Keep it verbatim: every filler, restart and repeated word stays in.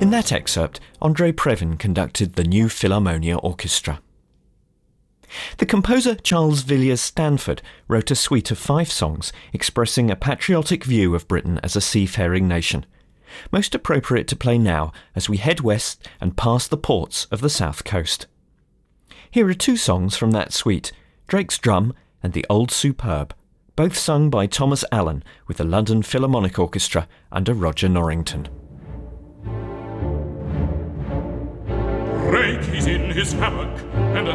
In that excerpt, Andrei Previn conducted the New Philharmonia Orchestra. The composer Charles Villiers Stanford wrote a suite of five songs expressing a patriotic view of Britain as a seafaring nation, most appropriate to play now as we head west and past the ports of the south coast. Here are two songs from that suite, Drake's Drum and The Old Superb, both sung by Thomas Allen with the London Philharmonic Orchestra under Roger Norrington. Drake is in his hammock, and